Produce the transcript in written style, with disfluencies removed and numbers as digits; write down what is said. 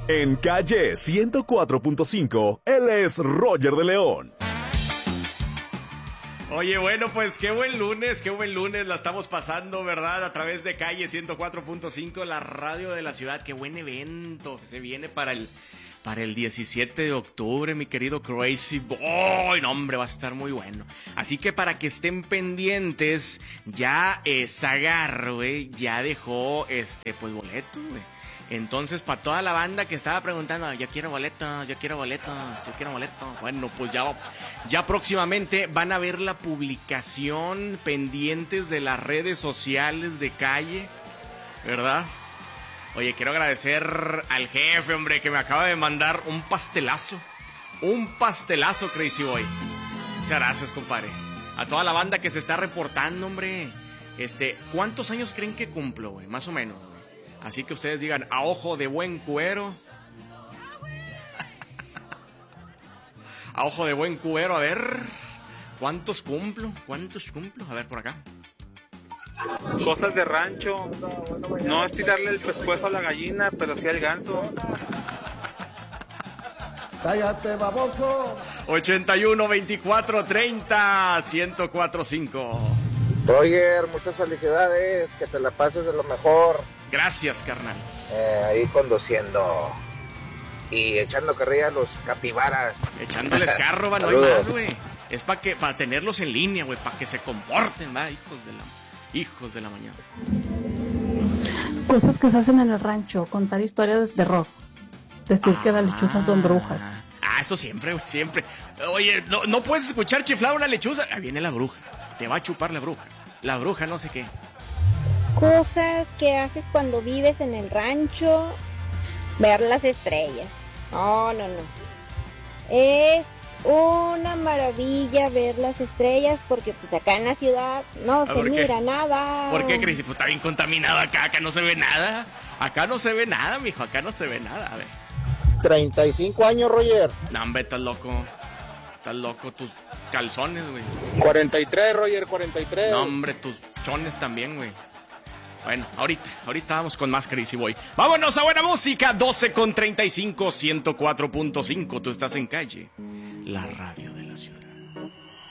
En Calle 104.5, él es Roger de León. Oye, bueno, pues qué buen lunes la estamos pasando, ¿verdad? A través de Calle 104.5, la radio de la ciudad. Qué buen evento se viene para el 17 de octubre, mi querido Crazy Boy. No, hombre, va a estar muy bueno. Así que para que estén pendientes, ya Zagar, güey, ya dejó, pues boletos, güey. Entonces, para toda la banda que estaba preguntando, yo quiero boletos. Bueno, pues ya próximamente van a ver la publicación, pendientes de las redes sociales de Calle, ¿verdad? Oye, quiero agradecer al jefe, hombre, que me acaba de mandar un pastelazo, Crazy Boy. Muchas gracias, compadre. A toda la banda que se está reportando, hombre. ¿Cuántos años creen que cumplo, güey? Más o menos, güey. Así que ustedes digan, a ojo de buen cuero. A ojo de buen cuero, a ver. ¿Cuántos cumplo? A ver, por acá. Cosas de rancho. No es tirarle el pescuezo a la gallina, pero sí al ganso. ¡Cállate, baboso! 81 24 30 1045. Roger, muchas felicidades, que te la pases de lo mejor. Gracias, carnal. Ahí conduciendo y echando carrilla a los capibaras. Echándoles carro, va, no hay más, güey. Es para tenerlos en línea, güey, para que se comporten, va, hijos de la mañana. Cosas que se hacen en el rancho, contar historias de terror. Decir que las lechuzas son brujas. Eso siempre, güey, siempre. Oye, no puedes escuchar chiflar una lechuza. Ahí viene la bruja. Te va a chupar la bruja. La bruja no sé qué. Cosas que haces cuando vives en el rancho. Ver las estrellas. No. Es una maravilla ver las estrellas porque pues acá en la ciudad no se mira nada. ¿Por qué, Crazy? Pues está bien contaminado acá no se ve nada. Acá no se ve nada, mijo, acá no se ve nada. A ver. 35 años, Roger. No, hombre, estás loco, tus calzones, güey. 43, Roger, 43. No, hombre, tus chones también, güey. Bueno, ahorita vamos con más Crazy Boy. Vámonos a buena música, 12:35, 104.5. Tú estás en Calle, la radio de la ciudad.